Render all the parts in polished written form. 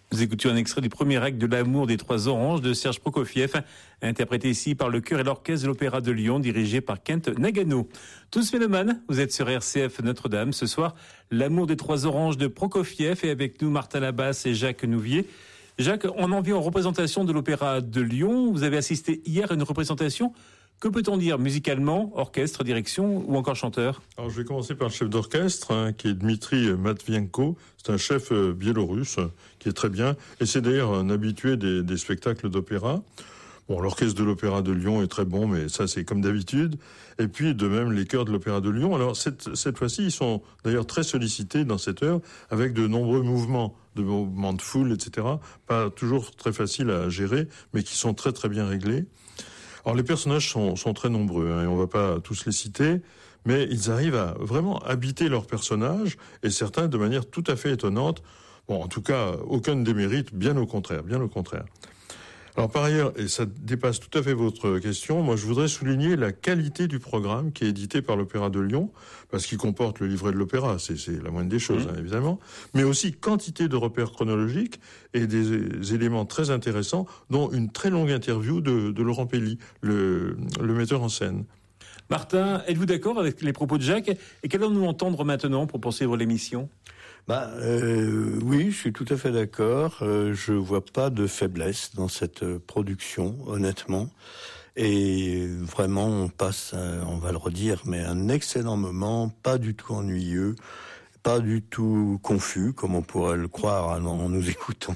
Nous écoutions un extrait du premier acte de L'Amour des Trois Oranges de Serge Prokofiev, interprété ici par le chœur et l'orchestre de l'Opéra de Lyon, dirigé par Kent Nagano. Tous mélomanes, vous êtes sur RCF Notre-Dame. Ce soir, L'Amour des Trois Oranges de Prokofiev et avec nous Martin Labasse et Jacques Nouvier. Jacques, on en vient en représentation de l'Opéra de Lyon. Vous avez assisté hier à une représentation. Que peut-on dire musicalement, orchestre, direction ou encore chanteur? Alors je vais commencer par le chef d'orchestre, qui est Dmitri Matvienko. C'est un chef biélorusse qui est très bien. Et c'est d'ailleurs un habitué des spectacles d'opéra. Bon, l'orchestre de l'Opéra de Lyon est très bon, mais ça c'est comme d'habitude. Et puis de même les chœurs de l'Opéra de Lyon. Alors cette fois-ci, ils sont d'ailleurs très sollicités dans cette heure avec de nombreux mouvements de foule, etc. Pas toujours très faciles à gérer, mais qui sont très très bien réglés. Alors les personnages sont très nombreux, et on va pas tous les citer, mais ils arrivent à vraiment habiter leurs personnages, et certains de manière tout à fait étonnante. Bon, en tout cas, aucun ne démérite, bien au contraire, bien au contraire. Alors par ailleurs, et ça dépasse tout à fait votre question, moi je voudrais souligner la qualité du programme qui est édité par l'Opéra de Lyon, parce qu'il comporte le livret de l'opéra, c'est la moindre des choses, évidemment, mais aussi quantité de repères chronologiques et des éléments très intéressants, dont une très longue interview de Laurent Pelli, le metteur en scène. Martin, êtes-vous d'accord avec les propos de Jacques? Et qu'allons-nous entendre maintenant pour poursuivre l'émission? Oui, je suis tout à fait d'accord. Je vois pas de faiblesse dans cette production, honnêtement. Et vraiment, on passe, on va le redire, mais un excellent moment, pas du tout ennuyeux, pas du tout confus, comme on pourrait le croire en nous écoutant.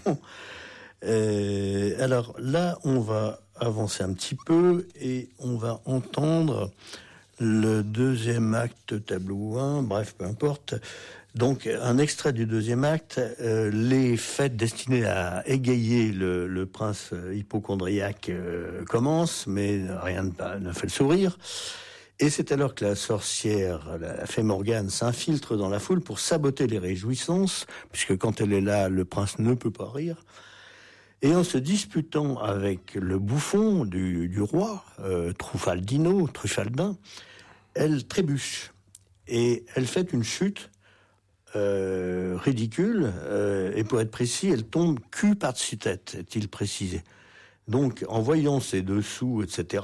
Alors là, on va avancer un petit peu et on va entendre le deuxième acte, tableau 1, bref, peu importe. Donc, un extrait du deuxième acte, les fêtes destinées à égayer le prince hypocondriaque commencent, mais rien ne fait le sourire. Et c'est alors que la sorcière, la fée Morgane, s'infiltre dans la foule pour saboter les réjouissances, puisque quand elle est là, le prince ne peut pas rire. Et en se disputant avec le bouffon du roi, Truffaldin, elle trébuche. Et elle fait une chute ridicule, et pour être précis, elle tombe cul par-dessus tête, est-il précisé. Donc, en voyant ses dessous, etc.,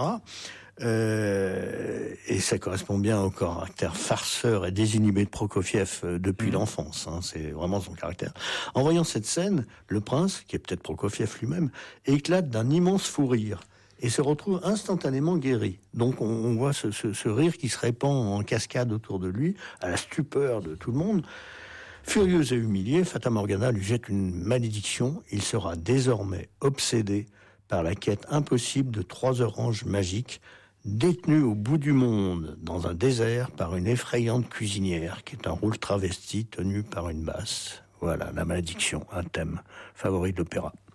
et ça correspond bien au caractère farceur et désinhibé de Prokofiev depuis l'enfance, c'est vraiment son caractère. En voyant cette scène, le prince, qui est peut-être Prokofiev lui-même, éclate d'un immense fou rire et se retrouve instantanément guéri. Donc on voit ce rire qui se répand en cascade autour de lui, à la stupeur de tout le monde. Furieuse et humiliée, Fata Morgana lui jette une malédiction. Il sera désormais obsédé par la quête impossible de 3 oranges magiques, détenues au bout du monde, dans un désert, par une effrayante cuisinière, qui est un rôle travesti tenu par une basse. Voilà, la malédiction, un thème favori de l'opéra.